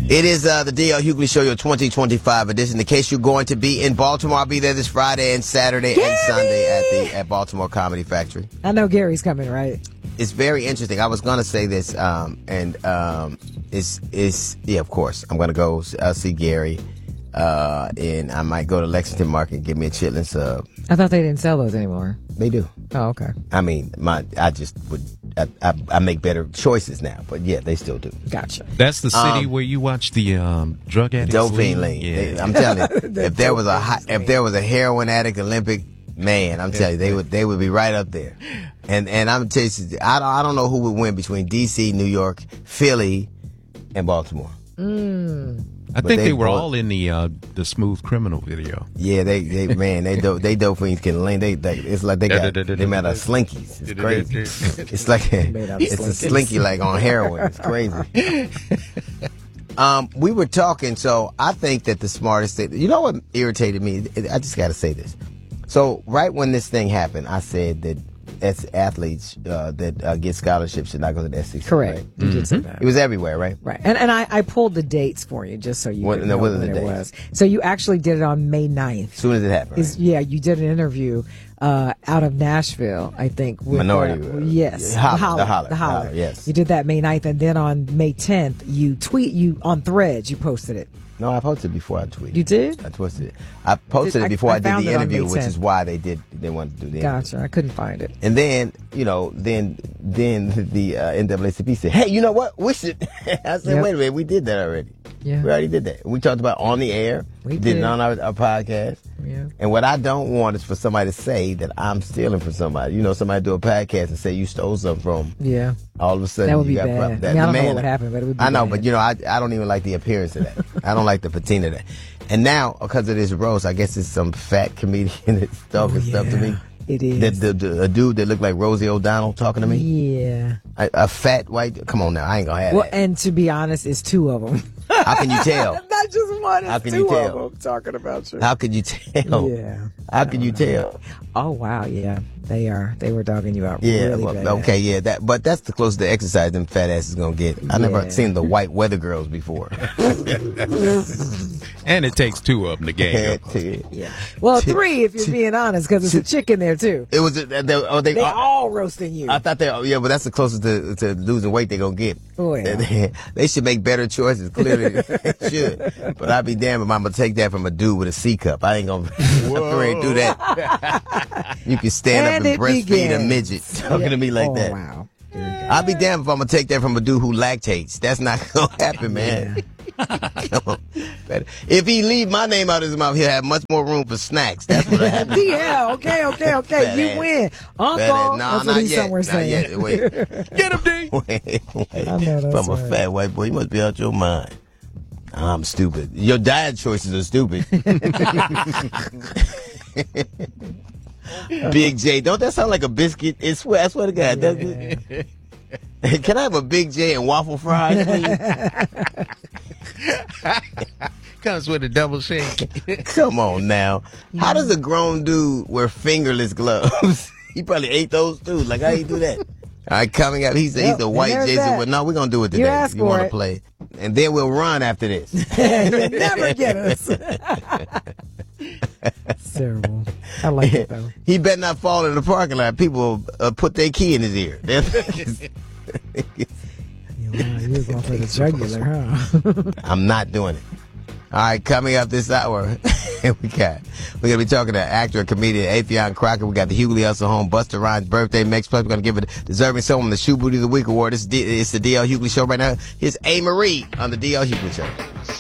It is the D.L. Hughley Show, your 2025 edition. In case you're going to be in Baltimore, I'll be there this Friday and Saturday and Sunday at Baltimore Comedy Factory. I know Gary's coming, right? It's very interesting. I was going to say this, yeah, of course. I'm going to go see Gary, and I might go to Lexington Market and get me a chitlin sub. I thought they didn't sell those anymore. They do. Oh, okay. I mean, I make better choices now, but yeah, they still do. Gotcha. That's the city where you watch the drug addicts. Dopamine Lane. Yeah. I'm telling you, if there was a heroin addict Olympic, man, I'm telling you, they would be right up there. And I'm telling you, I don't know who would win between DC, New York, Philly, and Baltimore. I think they were all in the Smooth Criminal video. Yeah, they dopamines can lean. It's like they made out of slinkies. It's crazy. It's like it's a slinky like on heroin. It's crazy. We were talking, so I think that the smartest thing. You know what irritated me? I just got to say this. So right when this thing happened, I said that athletes that get scholarships should not go to the SEC. Correct. Right? You did say that. It was everywhere, right? Right. And I pulled the dates for you just so you could know when it was. dates? So you actually did it on May 9th. As soon as it happened. Right? Yeah, you did an interview out of Nashville, I think. With, Minority. Yes. The Holler. Yes. You did that May 9th, and then on May 10th, you on Threads, you posted it. No, I posted it before I tweeted. You did? I posted it. I posted it before I did the interview, which 10th. is why they wanted to do the interview. Gotcha. I couldn't find it. And then, then the NAACP said, hey, you know what? We should. I said, wait a minute, we did that already. Yeah. We already did that. We talked about on the air. We did it on our podcast. Yeah. And what I don't want is for somebody to say that I'm stealing from somebody. You know, somebody do a podcast and say you stole something from. Yeah. All of a sudden, that would be you got bad. I don't know what would happen, but it would be I know, bad. but I don't even like the appearance of that. I don't like the patina of that. And now, because of this roast, I guess it's some fat comedian that's talking stuff to me. It is. A dude that looked like Rosie O'Donnell talking to me. Yeah. A fat white. Come on now, I ain't gonna have that. And to be honest, it's two of them. How can you tell? Not just one. It's How can two you tell? of them talking about you. How could you tell? Yeah. How can you tell? Oh wow, yeah, they were dogging you out. Yeah, really bad. okay, yeah, but that's the closest to exercise them fat asses gonna get. I never seen the white weather girls before. And it takes two of them to gang up. Yeah. Well, three if you're being honest, because it's a chick in there too. It was. They all roasting you. I thought but that's the closest to losing weight they're gonna get. Oh yeah. They should make better choices. Clearly, they should. But I'd be damned if I'm gonna take that from a dude with a C cup. I ain't gonna do that. You can stand up and breastfeed a midget talking to me like that. Wow. I'd be damned if I'm gonna take that from a dude who lactates. That's not gonna happen, man. Come on. If he leave my name out of his mouth, he'll have much more room for snacks. That's what happens. Yeah, okay. You win. Uncle. That's what he's somewhere saying. Not yet. Wait. Get him, D. Wait. I know that's From a fat white boy, you must be out your mind. I'm stupid. Your diet choices are stupid. Big J. Don't that sound like a biscuit? I swear to God. Doesn't it? Can I have a Big J and waffle fries, please? Comes with a double shake. Come on now. How does a grown dude wear fingerless gloves? He probably ate those too. Like, how you do that? All right, coming up, he's the white Jason. Well, no, we're going to do it today. You want to play. And then we'll run after this. You'll never get us. It's terrible. I like it, though. He better not fall in the parking lot. People put their key in his ear. You're going for the jugular, huh? I'm not doing it. All right, coming up this hour, we're going to be talking to actor and comedian Affion Crockett. We got the Hughley Hustle Home, Busta Rhymes' birthday mix. Plus, we're going to give it deserving someone the Shoe Booty of the Week award. It's the D.L. Hughley Show right now. Here's A. Marie on the D.L. Hughley Show.